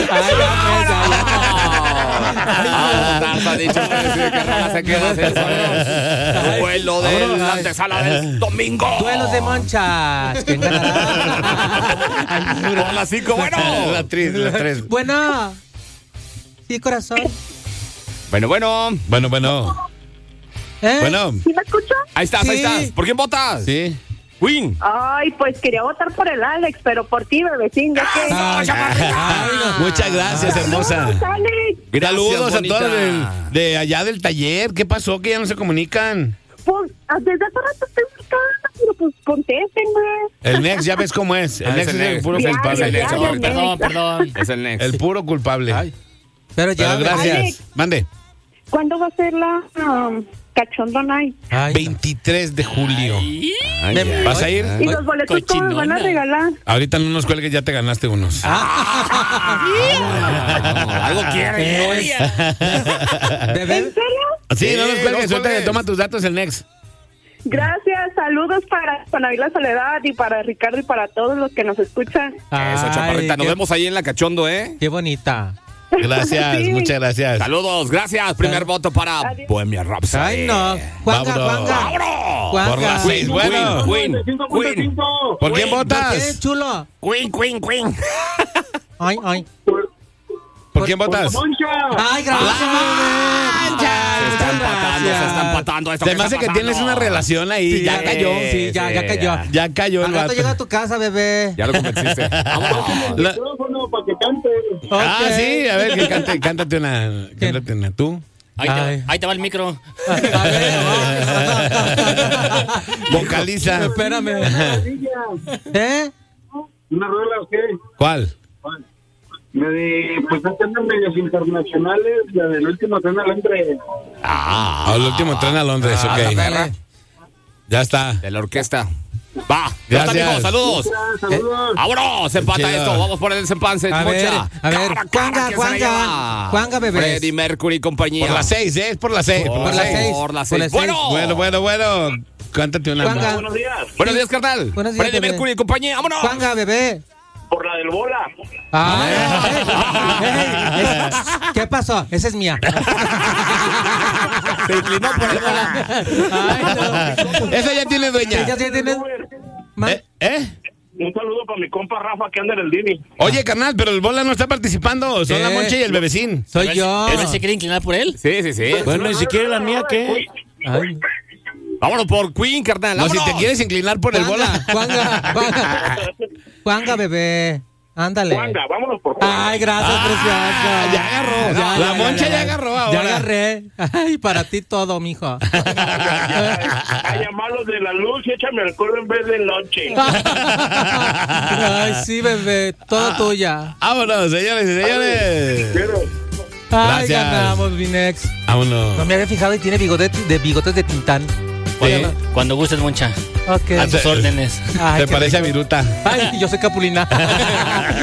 Ha dicho que Rola se queda sensual. Duelo de la antesala del domingo. Duelos de monchas. ¿Quién ganará? Por las 5, bueno. La 3. Bueno. Sí, corazón. Bueno. Bueno. ¿Eh? Bueno. ¿Sí me escuchas? Ahí estás. ¿Por quién votas? Sí. Queen. Ay, pues quería votar por el Alex, pero por ti, bebecín, ya que... Muchas gracias, hermosa. Saludos, Alex. Saludos a bonita. todos de allá del taller. ¿Qué pasó? Que ya no se comunican. Pues, desde hace rato estoy buscando, pero pues contéstenme. El Next, ya ves cómo es. El Next es el puro Diario, culpable. diario, Perdón. Es el Next. El puro culpable. Ay. Pero ya. Pero gracias. Alex. Mande. ¿Cuándo va a ser la Cachondo Night? Ay, 23 de julio. Me- ¿Vas a ir? ¿Y los boletos cómo me van a regalar? Ahorita no nos cuelgues, ya te ganaste unos. Algo quiere. Bebé. ¿En serio? Sí, no nos Sí, cuelgues, no suelta, cuelgues. toma tus datos el Next. Gracias, saludos para Juan La Soledad y para Ricardo y para todos los que nos escuchan. Eso, Ay, chaparrita. Nos qué- vemos ahí en la Cachondo, ¿eh? Qué bonita. Gracias, Sí. muchas gracias. Saludos, gracias. Primer voto para Adiós. Bohemia Rhapsody. Ay, no. Juanga. ¡Vámonos! Por las 6, bueno. Queen. ¿Por quién ¿Qué, votas? chulo? Queen. Ay. ¿Por quién votas? Ay, gracias, Se está empatando esto. Se ¿Qué me hace está que tienes pasando? una relación ahí. Sí, ya cayó. Sí, ya cayó. Ya cayó el Al rato vato. llega a tu casa, bebé. Ya lo convenciste. Vámonos. La- Para que cante. Ah, Ok. sí, a ver, que cántate una. ¿Tú? Ahí te va el micro. A ver, Vocaliza. espérame. ¿Eh? ¿Una rola o qué? ¿Cuál? Pues están en medios internacionales, la del último tren a Londres. El último tren a Londres, ok. Dale. Ya está. De la orquesta. Va. Ya está, Gracias. mijo. Saludos. Saludos. ¡Vámonos! Se empata Chido. esto. Vamos por el desempance. A ver, Mocha. a ver. Cara, Juanga, ¿quién se la lleva? Juanga, bebés. Freddie Mercury y compañía. Por las 6, ¿eh? Es por las 6. Por las seis. Por las Por 6. las seis. Bueno. Cántate una. Juanga. Buenos días. Buenos días, carnal. Buenos días, Freddie bebé. Mercury y compañía. ¡Vámonos! Juanga, bebé. Por la del bola. Ay, ¿qué pasó? Esa es mía. Se inclinó por el bola. Ay, no. Esa ya tiene dueña. Ya tienes. ¿Eh? Un saludo para mi compa Rafa que anda en el Dini. Oye, carnal, pero el bola no está participando. Son la Moncha y el bebecín. Soy yo. ¿Él se quiere inclinar por él? Sí. Bueno, y si quiere la mía, ¿qué? Ay. Vámonos por Queen, carnal. No, si ¡Vámonos! te quieres inclinar por el bola. Juanga, bebé. Ándale. Juanga, vámonos por Juanga. Ay, gracias, preciosa. Ya agarró. La Moncha ya agarró ahora. Ya agarré. Ay, para ti todo, mijo. A llamarlos de la luz y échame alcohol en vez de lonche. Ay, sí, bebé. Todo tuya. Vámonos, señores y señores. Ay, Gracias. ganamos, Vinex. Vámonos. No me había fijado y tiene bigotes de Tintán. Cuando gustes, Moncha. Ok. A tus órdenes. Ay, Te qué parece a rico. Viruta. Ay, yo soy Capulina.